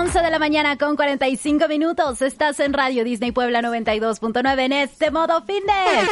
11 de la mañana con 45 minutos. Estás en Radio Disney Puebla 92.9 en este modo fin de...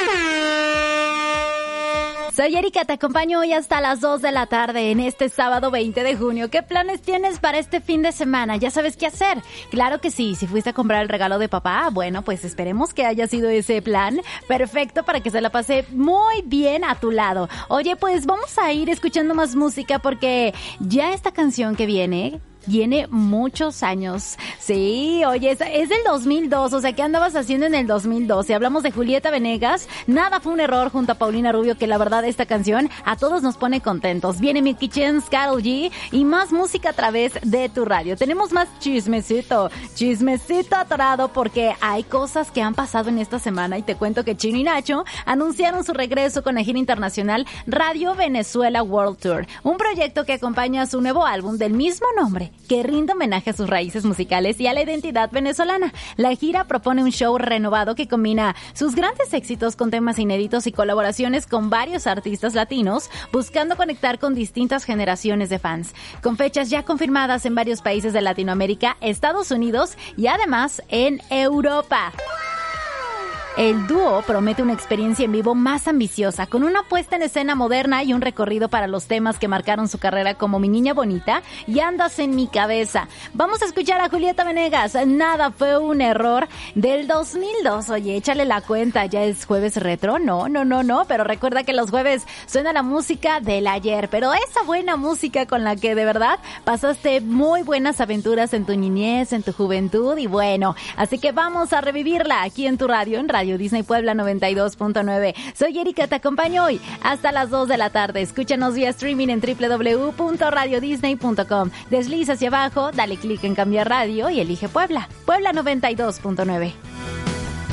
Soy Erika, te acompaño hoy hasta las 2 de la tarde en este sábado 20 de junio. ¿Qué planes tienes para este fin de semana? ¿Ya sabes qué hacer? Claro que sí, si fuiste a comprar el regalo de papá, bueno, pues esperemos que haya sido ese plan perfecto para que se la pase muy bien a tu lado. Oye, pues vamos a ir escuchando más música porque ya esta canción que viene muchos años. Sí, oye, es del 2002, o sea, ¿qué andabas haciendo en el 2002? Si hablamos de Julieta Venegas, nada fue un error junto a Paulina Rubio, que la verdad esta canción a todos nos pone contentos. Viene Milky Chance, Karol G y más música a través de tu radio. Tenemos más chismecito atorado porque hay cosas que han pasado en esta semana y te cuento que Chino y Nacho anunciaron su regreso con la gira internacional Radio Venezuela World Tour, un proyecto que acompaña a su nuevo álbum del mismo nombre, que rinde homenaje a sus raíces musicales y a la identidad venezolana. La gira propone un show renovado que combina sus grandes éxitos con temas inéditos y colaboraciones con varios artistas latinos, buscando conectar con distintas generaciones de fans. Con fechas ya confirmadas en varios países de Latinoamérica, Estados Unidos y además en Europa. El dúo promete una experiencia en vivo más ambiciosa, con una puesta en escena moderna y un recorrido para los temas que marcaron su carrera, como Mi Niña Bonita y Andas en mi cabeza. Vamos a escuchar a Julieta Venegas, Nada fue un error, del 2002. Oye, échale la cuenta, ¿ya es jueves retro? No, pero recuerda que los jueves suena la música del ayer, pero esa buena música con la que de verdad pasaste muy buenas aventuras en tu niñez, en tu juventud, y bueno, así que vamos a revivirla aquí en tu radio, en Radio Disney Puebla 92.9. Soy Erika, te acompaño hoy hasta las 2 de la tarde. Escúchanos vía streaming en www.radiodisney.com. Desliza hacia abajo, dale clic en cambiar radio y elige Puebla. Puebla 92.9.